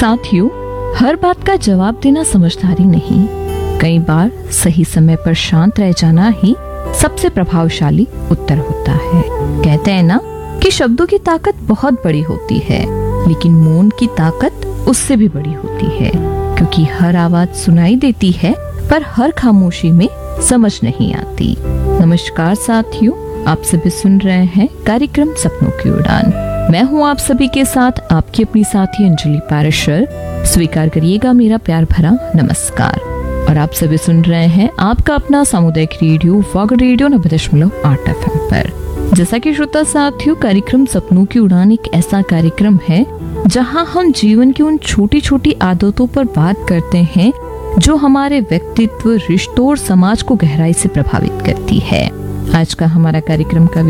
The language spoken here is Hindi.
साथियों, हर बात का जवाब देना समझदारी नहीं, कई बार सही समय पर शांत रह जाना ही सबसे प्रभावशाली उत्तर होता है। कहते हैं ना कि शब्दों की ताकत बहुत बड़ी होती है, लेकिन मौन की ताकत उससे भी बड़ी होती है, क्योंकि हर आवाज सुनाई देती है पर हर खामोशी में समझ नहीं आती। नमस्कार साथियों, आप सभी सुन रहे हैं कार्यक्रम सपनों की उड़ान। मैं हूं आप सभी के साथ आपकी अपनी साथी अंजलि पाराशर। स्वीकार करिएगा मेरा प्यार भरा नमस्कार। और आप सभी सुन रहे हैं आपका अपना सामुदायिक रेडियो वॉग रेडियो 90.8 FM पर। जैसा कि श्रोता साथियों, कार्यक्रम सपनों की उड़ान एक ऐसा कार्यक्रम है जहां हम जीवन की उन छोटी छोटी आदतों पर बात करते हैं जो हमारे व्यक्तित्व, रिश्तों और समाज को गहराई से प्रभावित करती है। आज का हमारा कार्यक्रम का